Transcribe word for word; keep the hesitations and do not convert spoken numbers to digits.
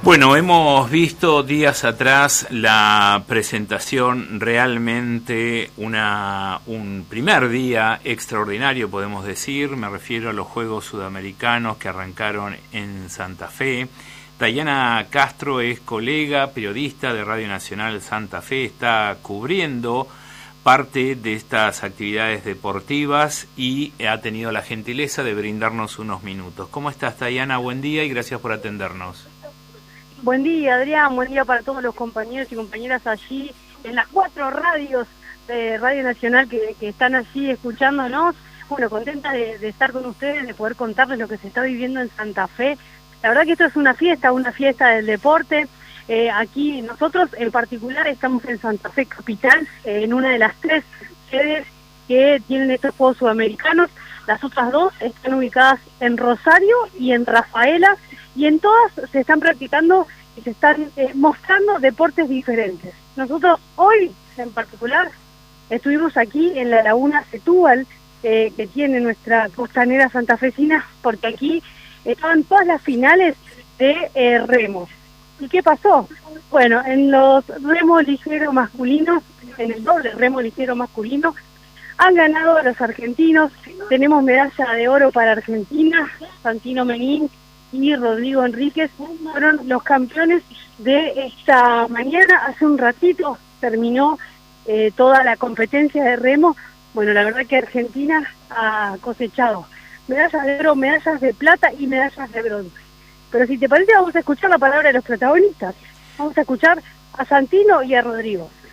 Bueno, hemos visto días atrás la presentación, realmente una un primer día extraordinario, podemos decir. Me refiero a los Juegos Sudamericanos que arrancaron en Santa Fe. Dayana Castro es colega, periodista de Radio Nacional Santa Fe, está cubriendo parte de estas actividades deportivas y ha tenido la gentileza de brindarnos unos minutos. ¿Cómo estás, Dayana? Buen día y gracias por atendernos. Buen día, Adrián, buen día para todos los compañeros y compañeras allí en las cuatro radios de Radio Nacional que, que están allí escuchándonos. Bueno, contenta de, de estar con ustedes, de poder contarles lo que se está viviendo en Santa Fe. La verdad que esto es una fiesta, una fiesta del deporte. Eh, aquí nosotros en particular estamos en Santa Fe Capital, eh, en una de las tres sedes que tienen estos Juegos Sudamericanos. Las otras dos están ubicadas en Rosario y en Rafaela, y en todas se están practicando y se están eh, mostrando deportes diferentes. Nosotros hoy, en particular, estuvimos aquí en la Laguna Setúbal, eh, que tiene nuestra costanera santafesina, porque aquí estaban todas las finales de eh, remo. ¿Y qué pasó? Bueno, en los remos ligero masculinos, en el doble remo ligero masculino, han ganado los argentinos. Tenemos medalla de oro para Argentina. Santino Menín y Rodrigo Enríquez fueron los campeones de esta mañana. Hace un ratito terminó eh, toda la competencia de remo. Bueno, la verdad que Argentina ha cosechado medallas de oro, medallas de plata y medallas de bronce. Pero si te parece, vamos a escuchar la palabra de los protagonistas. Vamos a escuchar a Santino y a Rodrigo.